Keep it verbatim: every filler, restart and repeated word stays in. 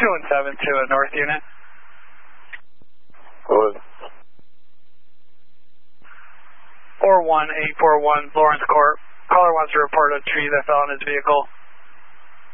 one seven to a north unit. Good. four one eight four one, Lawrence Court. Caller wants to report a tree that fell on his vehicle.